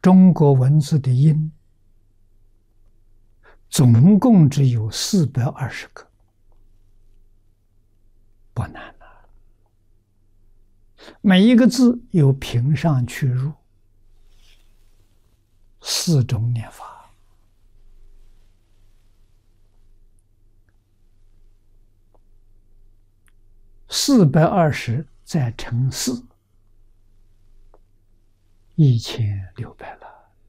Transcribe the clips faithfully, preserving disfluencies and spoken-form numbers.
中国文字的音总共只有四百二十个，不难了。每一个字有平上去入四种念法，四百二十再乘四，一千六百了。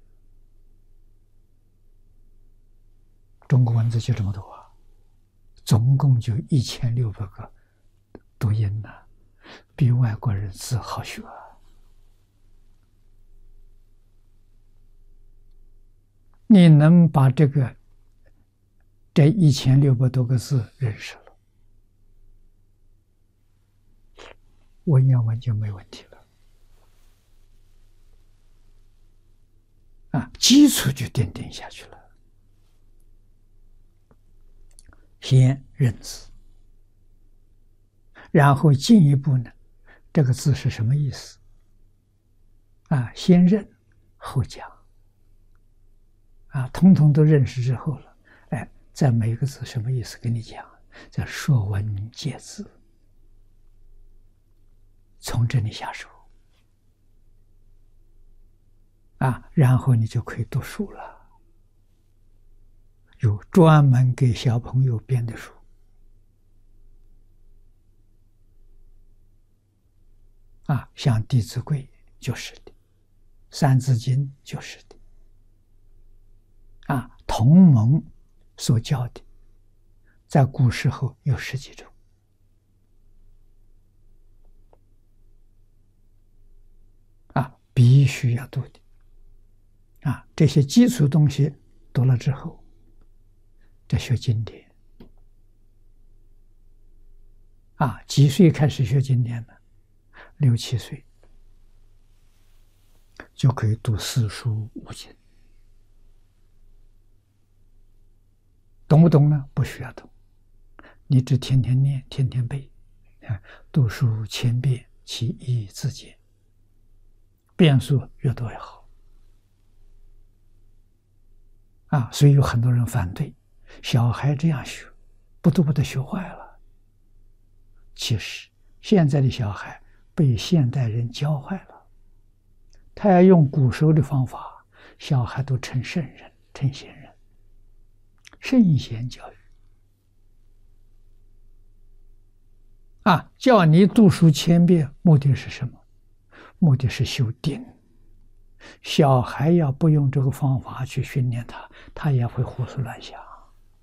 中国文字就这么多啊，总共就一千六百个读音呢，比外国人字好学啊。你能把这个这一千六百多个字认识了，文言文就没问题了啊，基础就奠定下去了。先认字，然后进一步呢，这个字是什么意思啊？先认后讲啊，统统都认识之后了，哎，在每个字什么意思跟你讲，在《说文解字》，从这里下手啊，然后你就可以读书了。有专门给小朋友编的书啊，像《弟子规》就是的，《三字经》就是的啊，同盟所教的，在古时候有十几种啊，必须要读的啊，这些基础东西读了之后，再学经典啊，几岁开始学经典呢？六七岁就可以读四书五经，懂不懂呢？不需要懂，你只天天念，天天背，读书千遍，其义自见，遍数越多越好啊！所以有很多人反对小孩这样学，不读不得学坏了。其实现在的小孩被现代人教坏了，他要用古时候的方法，小孩都成圣人、成贤人，圣贤教育啊！叫你读书千遍，目的是什么？目的是修定。小孩要不用这个方法去训练他，他也会胡思乱想。